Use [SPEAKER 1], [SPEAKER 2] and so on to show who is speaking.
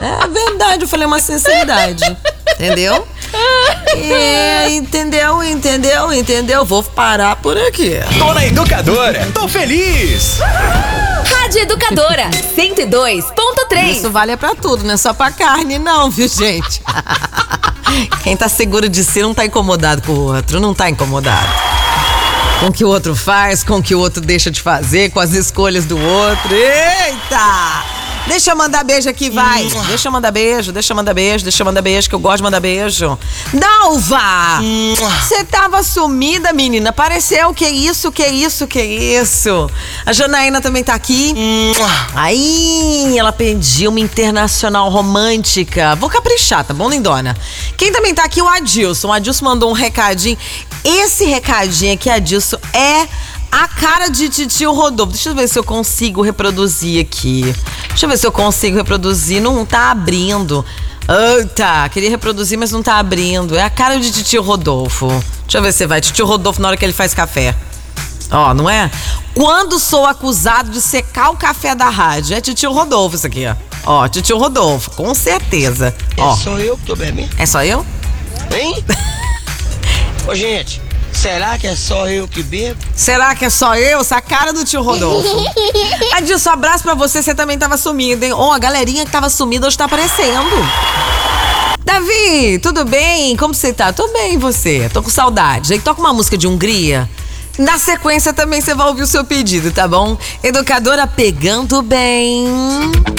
[SPEAKER 1] É verdade, eu falei uma sinceridade. Entendeu? Entendeu? Vou parar por aqui.
[SPEAKER 2] Tô na Educadora, tô feliz!
[SPEAKER 3] Rádio Educadora 102.3.
[SPEAKER 1] Isso vale pra tudo, não é só pra carne não, viu, gente? Quem tá seguro de si não tá incomodado com o outro, não tá incomodado. Com o que o outro faz, com o que o outro deixa de fazer, com as escolhas do outro. Eita! Deixa eu mandar beijo aqui, vai. Deixa eu mandar beijo, que eu gosto de mandar beijo. Dalva! Você tava sumida, menina. Apareceu, que isso? A Janaína também tá aqui. Aí, ela pediu uma internacional romântica. Vou caprichar, tá bom, lindona? Quem também tá aqui? O Adilson. O Adilson mandou um recadinho. Esse recadinho aqui, Adilson, é a cara de titio Rodolfo. Deixa eu ver se eu consigo reproduzir aqui. Não tá abrindo. Eita, queria reproduzir, mas não tá abrindo. É a cara de titio Rodolfo. Deixa eu ver se vai. Titio Rodolfo na hora que ele faz café. Ó, não é? Quando sou acusado de secar o café da rádio. É titio Rodolfo isso aqui, ó. Ó, titio Rodolfo, com certeza. Ó.
[SPEAKER 4] É só eu que tô bebendo?
[SPEAKER 1] É só eu?
[SPEAKER 4] Hein? Ô, gente, será que é só eu que bebo?
[SPEAKER 1] Será que é só eu? Essa cara do tio Rodolfo. Adilson, abraço pra você. Você também tava sumido, hein? A galerinha que tava sumida hoje tá aparecendo. Davi, tudo bem? Como você tá? Tô bem, e você? Tô com saudade. Aí toca uma música de Hungria. Na sequência também você vai ouvir o seu pedido, tá bom? Educadora Pegando Bem.